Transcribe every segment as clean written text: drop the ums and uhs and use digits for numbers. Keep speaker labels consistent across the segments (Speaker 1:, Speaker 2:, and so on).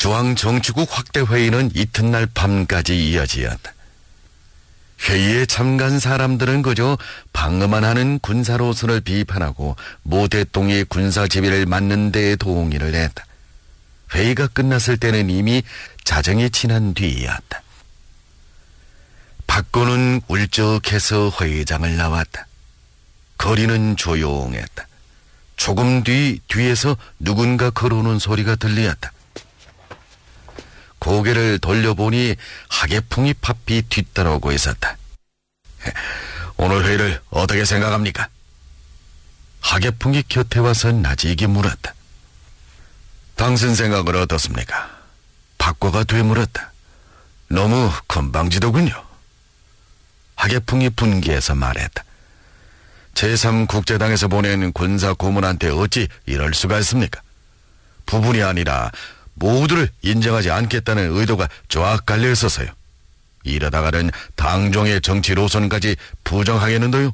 Speaker 1: 중앙정치국 확대회의는 이튿날 밤까지 이어지었다. 회의에 참가한 사람들은 그저 방어만 하는 군사로선을 비판하고 모 대통령의 군사지휘를 맡는 데 동의를 했다. 회의가 끝났을 때는 이미 자정이 지난 뒤이었다. 박건은 울적해서 회의장을 나왔다. 거리는 조용했다. 조금 뒤에서 누군가 걸어오는 소리가 들리었다. 고개를 돌려보니 하계풍이 바삐 뒤따라오고 있었다. 오늘 회의를 어떻게 생각합니까? 하계풍이 곁에 와서 나지게 물었다. 당신 생각은 어떻습니까? 박과가 되물었다. 너무 건방지더군요. 하계풍이 분개해서 말했다. 제3국제당에서 보낸 군사 고문한테 어찌 이럴 수가 있습니까? 부분이 아니라 모두를 인정하지 않겠다는 의도가 쫙 깔려 있어서요. 이러다가는 당종의 정치 노선까지 부정하겠는데요.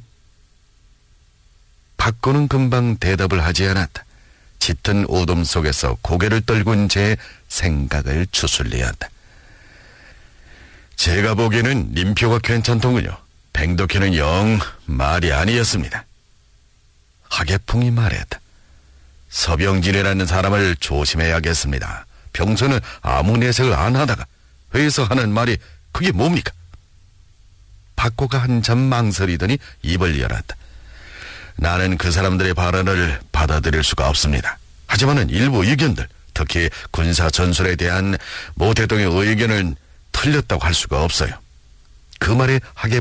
Speaker 1: 박건은 금방 대답을 하지 않았다. 짙은 어둠 속에서 고개를 떨군 채 생각을 추슬리었다. 제가 보기에는 님표가 괜찮더군요. 뱅덕회는 영 말이 아니었습니다. 하계풍이 말했다. 서병진이라는 사람을 조심해야겠습니다. 평소는 아무 내색을 안 하다가 회의에서 하는 말이 그게 뭡니까? 박고가 한참 망설이더니 입을 열었다. 나는 그 사람들의 발언을 받아들일 수가 없습니다. 하지만은 일부 의견들, 특히 군사 전술에 대한 모 대통령의 의견은 틀렸다고 할 수가 없어요. 그 말에 하계